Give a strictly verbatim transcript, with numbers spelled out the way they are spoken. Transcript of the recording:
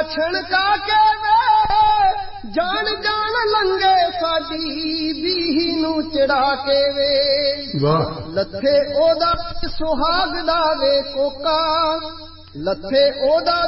छिणका के वे जान जान लंगे साडी बीही नू चढ़ा के वे लथे ओदा सुहाग दा वे कोका लथे ओदा